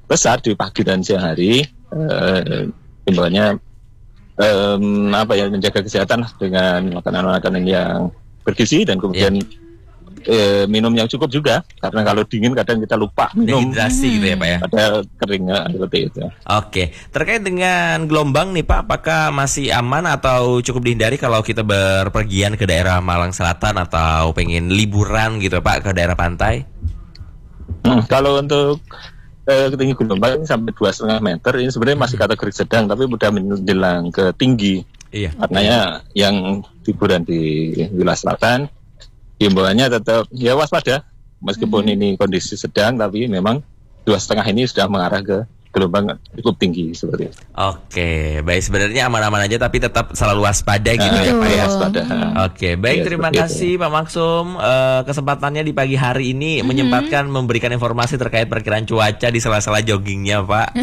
besar di pagi dan siang hari. Himbauannya menjaga kesehatan dengan makanan-makanan yang bergizi dan kemudian minum yang cukup juga, karena kalau dingin kadang kita lupa minum, dehidrasi gitu ya Pak ya. ada keringnya seperti itu. Oke, terkait dengan gelombang nih Pak, apakah masih aman atau cukup dihindari kalau kita berpergian ke daerah Malang Selatan atau pengen liburan gitu Pak ke daerah pantai? Kalau untuk tinggi gelombang ini sampai 2,5 meter, ini sebenarnya masih kategori sedang, tapi mudah menjelang ke tinggi. Iya. Artinya yang liburan di wilayah selatan, himbauannya tetap ya waspada, meskipun ini kondisi sedang, tapi memang 2,5 ini sudah mengarah ke gelombang cukup tinggi seperti itu. Oke, baik, sebenarnya aman-aman aja tapi tetap selalu waspada gitu ya Pak ya. Waspada. Oke, baik, terima kasih Pak Maksum kesempatannya di pagi hari ini menyempatkan memberikan informasi terkait perkiraan cuaca di sela-sela joggingnya Pak.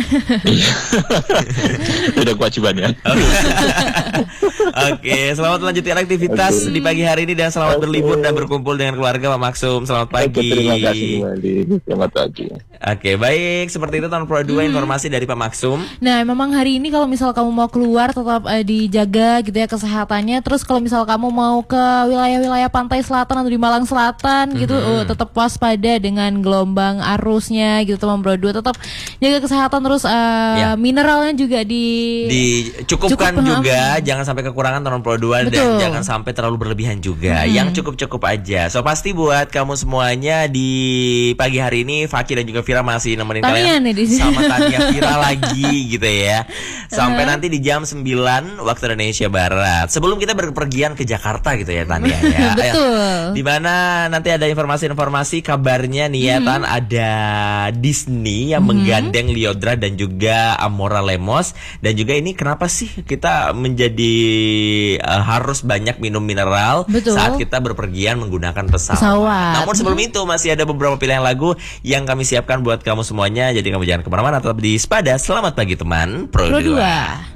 Sudah kewajibannya. Oke, selamat lanjutkan aktivitas di pagi hari ini dan selamat berlibur dan berkumpul dengan keluarga Pak Maksum. Selamat pagi. Terima kasih kembali. Selamat pagi. Oke, baik, seperti itu tahun Pro 2 informasi dari Pak Maksum. Nah, memang hari ini kalau misal kamu mau keluar tetap dijaga gitu ya kesehatannya. Terus kalau misal kamu mau ke wilayah-wilayah pantai selatan atau di Malang Selatan gitu, tetap waspada dengan gelombang arusnya gitu teman Pro 2. Tetap jaga kesehatan, terus mineralnya juga dicukupkan juga, jangan sampai kekurangan teman Pro 2. Dan jangan sampai terlalu berlebihan juga. Yang cukup-cukup aja. So pasti buat kamu semuanya di pagi hari ini Fakih dan juga Vira masih nemenin kalian sama Tania Vira lagi gitu ya. Sampai nanti di jam 9 waktu Indonesia Barat. Sebelum kita berpergian ke Jakarta gitu ya Tania ya. Betul. Di mana nanti ada informasi-informasi kabarnya nih ya Tan, ada Disney yang menggandeng Lyodra dan juga Amora Lemos. Dan juga ini kenapa sih kita menjadi harus banyak minum mineral saat kita berpergian menggunakan pesawat. Namun sebelum itu masih ada beberapa pilihan lagu yang kami siapkan buat kamu semuanya. Jadi kamu jangan kemana-mana, tetap di Spada. Selamat pagi teman Pro 2.